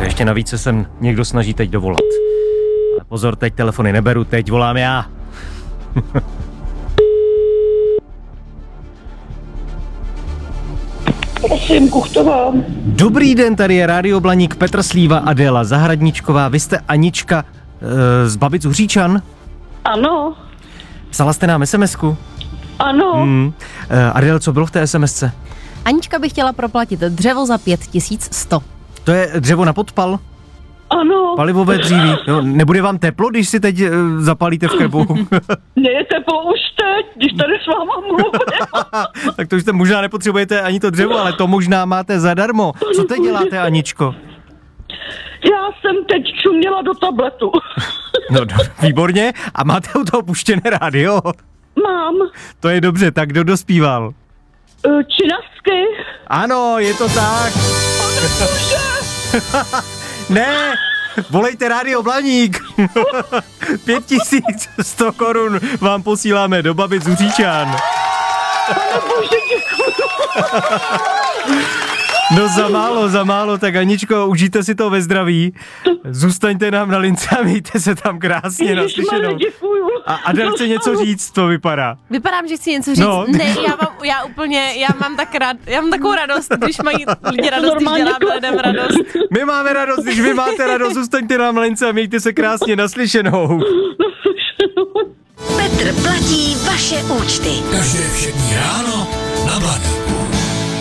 To ještě navíc se sem někdo snaží teď dovolat. Ale pozor, teď telefony neberu, teď volám já. Prosím, Kuchtová. Dobrý den, tady je Rádio Blaník, Petr Slíva, Adéla Zahradničková. Vy jste Anička z Babic u Říčan? Ano. Psala jste nám SMS-ku? Ano. Adél, co bylo v té SMSce? Anička by chtěla proplatit dřevo za 5100. To je dřevo na podpal? Ano. Palivové dříví. Jo, nebude vám teplo, když si teď zapálíte v krbu? Mně je teplo už teď, když tady s váma mluvím. Tak to už možná nepotřebujete ani to dřevo, ale to možná máte zadarmo. Co teď děláte, Aničko? Já jsem teď čuměla do tabletu. No, výborně. A máte u toho puštěné rádio? Mám. To je dobře, tak kdo dospíval? Činasky. Ano, je to tak. Ne, volejte Rádio Blaník. 5100 korun vám posíláme do Babic u Říčan. Bože, děkuju. No za málo, tak Aničko, užijte si to ve zdraví. Zůstaňte nám na lince a mějte se tam krásně naslyšenou. Děkuju. A Adel chce něco říct, to vypadá. Vypadám, že chci něco říct. No. Ne, já mám takovou radost, když mají lidi radost, když děláme lidem radost. My máme radost, když vy máte radost, zůstaňte nám na lince a mějte se krásně naslyšenou. Petr platí vaše účty. Každé všední ráno na Blaníku.